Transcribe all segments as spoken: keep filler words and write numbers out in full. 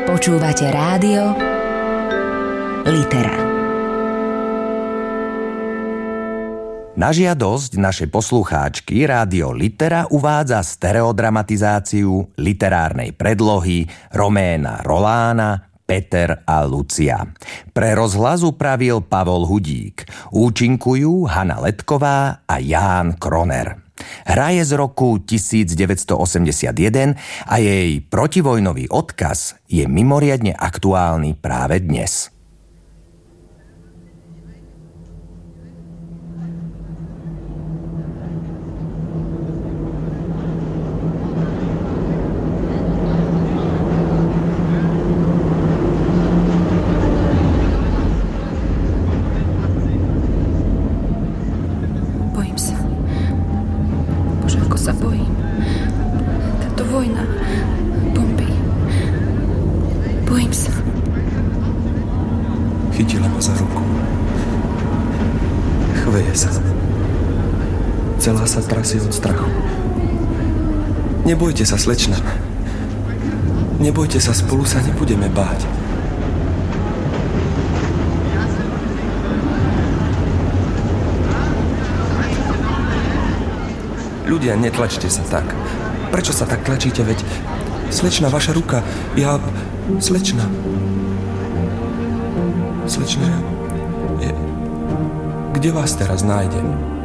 Počúvate rádio Litera. Na žiadosť našej poslucháčky Rádio Litera uvádza stereodramatizáciu literárnej predlohy Roména Rolána Peter a Lucia. Pre rozhlas upravil Pavol Hudík. Účinkujú Hana Letková a Ján Kroner. Hra je z roku devätnásťstoosemdesiatjeden a jej protivojnový odkaz je mimoriadne aktuálny práve dnes. Chytila ma za ruku. Chveje sa. Celá sa trasie od strachu. Nebojte sa, slečna. Nebojte sa, spolu sa nebudeme báť. Ľudia, netlačte sa tak. Prečo sa tak tlačíte, veď... Slečna, vaša ruka. Ja... Slečna... Slečna, je... Kde vás teraz nájdem?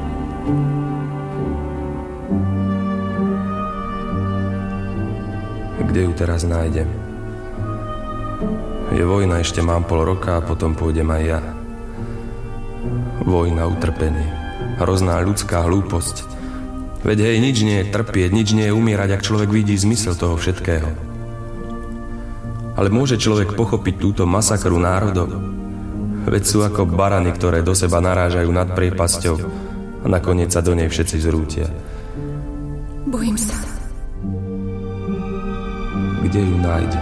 Kde ju teraz nájdem? Je vojna, ešte mám pol roka a potom pôjdem aj ja. Vojna, utrpenie. Hrozná ľudská hlúposť. Veď hej, nič nie je trpieť, nič nie je umierať, ak človek vidí zmysel toho všetkého. Ale môže človek pochopiť túto masakru národov? Veď sú ako barany, ktoré do seba narážajú nad priepasťou a nakoniec sa do nej všetci zrútia. Bojím sa. Kde ju nájde?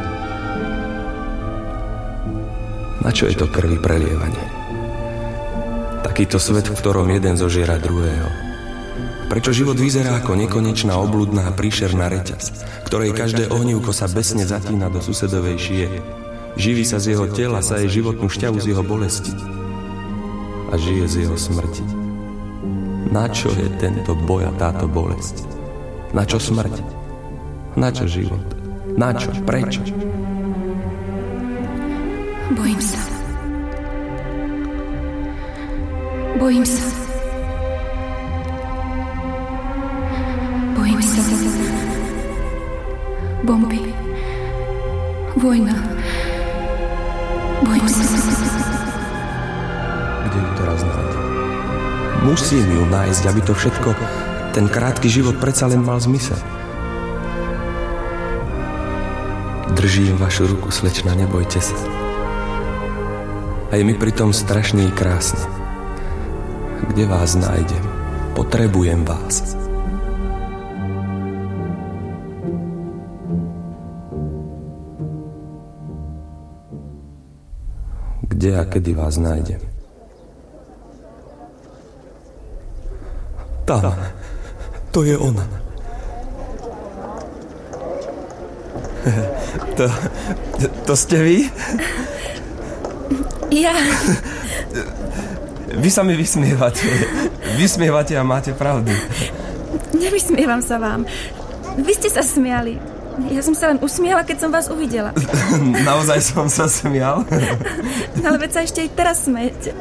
Na čo je to krvi prelievanie? Takýto svet, v ktorom jeden zožiera druhého. Prečo život vyzerá ako nekonečná obludná príšerná reťaz, ktorej každé ohnívko sa besne zatína do susedovej šie. Živí sa z jeho tela, sa jej životnú šťavu z jeho bolesti a žije z jeho smrti. Na čo je tento boj a táto bolesť? Na čo smrť? Na čo život? Na čo? Prečo? Bojím sa. Bojím sa. Bojím sa. Bomby. Vojna. Bojím sa. Kde ju teraz nájdem? Musím ju nájsť, aby to všetko, ten krátky život predsa len mal zmysel. Držím vašu ruku, slečna, nebojte sa. A je mi pritom strašne i krásne. Kde vás nájdem? Potrebujem vás. Kde a kedy vás nájdem? Tam. To je ona. To, to ste vy? Ja. Vy sa mi vysmievate. Vysmievate a máte pravdu. Nevysmievam sa vám. Vy ste sa smiali. Ja som sa len usmiala, keď som vás uvidela. Naozaj som sa smial? Ale veď sa ešte aj teraz smejete.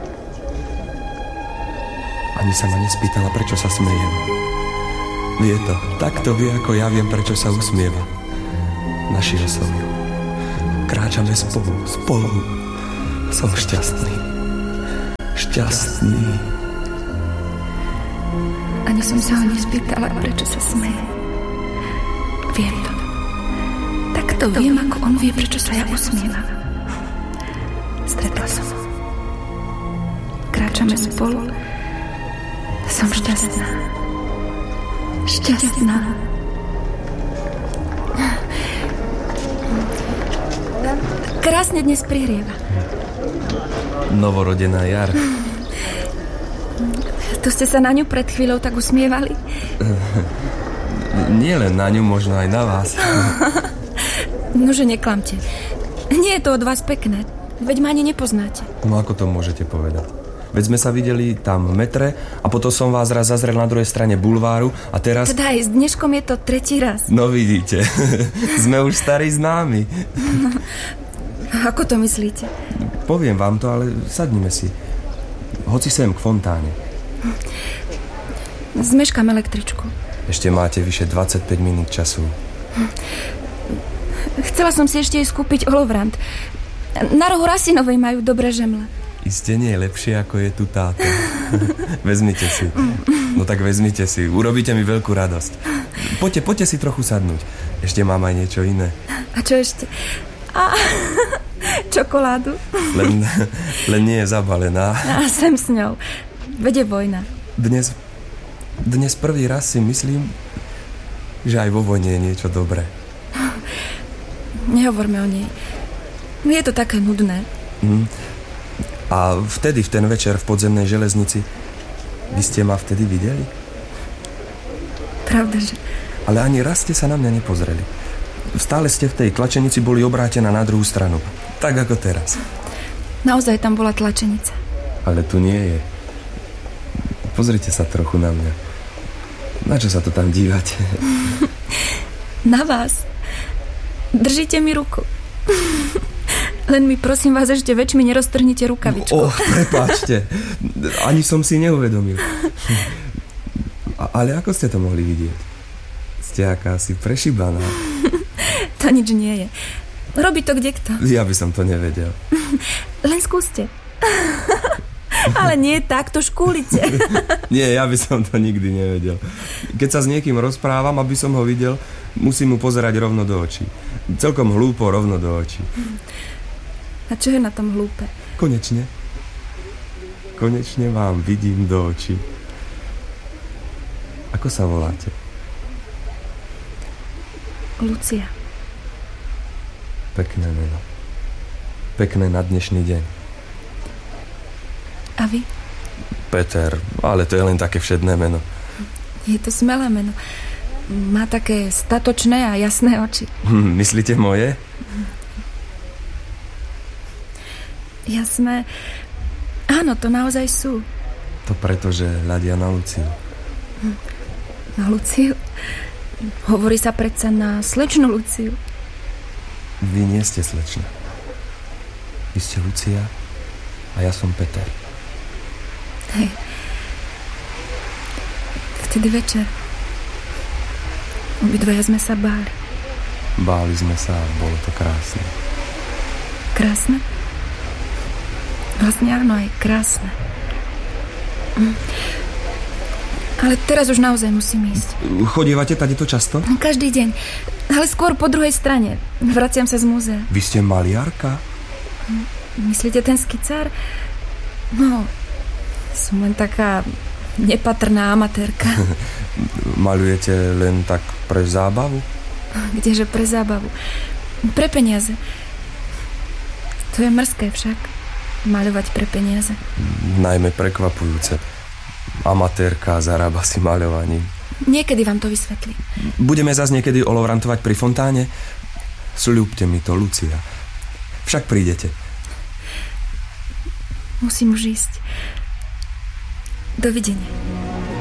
Ani sa ma nespýtala, prečo sa smejem. Vie to. Takto vie, ako ja viem, prečo sa usmieva. Našiel som ju. Kráčame spolu, spolu. Som šťastný. Šťastný. Ani som sa ho nespýtala, prečo sa smeje. Viem to. To viem, ako on vie, prečo sa ja usmievam. Stretla som ho. Kráčame spolu. Som šťastná. Šťastná. Krásne dnes prihrieva. Novorodená jar. Tu ste sa na ňu pred chvíľou tak usmievali? Nie len na ňu, možno aj na vás. Nože neklamte. Nie je to od vás pekné. Veď ma ani nepoznáte. No ako to môžete povedať? Veď sme sa videli tam v metre a potom som vás raz zazrel na druhej strane bulváru a teraz... Teda aj s dneškom je to tretí raz. No vidíte, sme už starí známi. No, ako to myslíte? Poviem vám to, ale sadnime si. Hoci sem k fontáne. Zmeškám električku. Ešte máte vyše dvadsaťpäť minút času. Chcela som si ešte aj skúpiť olovrant. Na rohu Rasinovej majú dobré žemle. Isté nie je lepšie, ako je tu táto. Vezmite si. No tak vezmite si. Urobíte mi veľkú radosť. Poďte, poďte si trochu sadnúť. Ešte mám aj niečo iné. A čo ešte? A, čokoládu. Len, len nie je zabalená. A sem s ňou. Vede vojna. Dnes, dnes prvý raz si myslím, že aj vo vojne je niečo dobré. Nehovorme o nej. Je to také nudné. Mm. A vtedy, v ten večer v podzemnej železnici, vy ste ma vtedy videli? Pravda, že... Ale ani raz ste sa na mňa nepozreli. Stále ste v tej tlačenici boli obrátená na druhú stranu. Tak ako teraz. Naozaj tam bola tlačenica. Ale tu nie je. Pozrite sa trochu na mňa. Na čo sa to tam dívate? Na vás. Držíte mi ruku. Len mi prosím vás ešte väčšmi neroztrhnite rukavičku. Oh, prepáčte. Ani som si neuvedomil. A, ale ako ste to mohli vidieť? Ste akási prešibaná. To nič nie je. Robí to kdekto. Ja by som to nevedel. Len skúste. Ale nie takto škúlite. Nie, ja by som to nikdy nevedel. Keď sa s niekým rozprávam, aby som ho videl, musím mu pozerať rovno do očí. Celkom hlúpo rovno do očí. A čo je na tom hlúpe? Konečne. Konečne vám vidím do očí. Ako sa voláte? Lucia. Pekné meno. Pekné na dnešný deň. A vy? Peter, ale to je len také všedné meno. Je to smelé meno. Má také statočné a jasné oči. Hm, myslíte moje? Jasné. Áno, to naozaj sú. To preto, že hľadia na Luciu. Na Luciu? Hovorí sa predsa na slečnú Luciu. Vy nie ste slečna. Vy ste Lucia a ja som Peter. Hej. Vtedy večer obidvaja sme sa báli. Báli sme sa a bolo to krásne. Krásne? Vlastne áno, aj krásne. Mm. Ale teraz už naozaj musím ísť. Chodívate tady to často? Každý deň. Ale skôr po druhej strane. Vraciam sa z múzea. Vy ste maliarka? Myslíte ten skicár? No, som len taká nepatrná amatérka. Malujete len tak pre zábavu? Kdeže pre zábavu? Pre peniaze. To je mrzké však. Maľovať pre peniaze. Najmä prekvapujúce. Amatérka zarába si maľovaním. Niekedy vám to vysvetlím. Budeme zas niekedy olovrantovať pri fontáne? Sľúbte mi to, Lucia. Však prídete. Musím už ísť. Dovidenia.